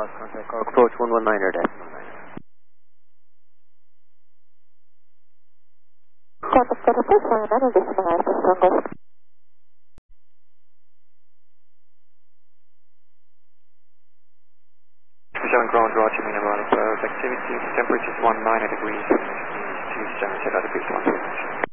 lost contact. Call approach 119er dash. Contact for approach 119er dash. Jungle. Ground, Roger, minimal activity, temperature is 19 degrees, 2 degrees, 1.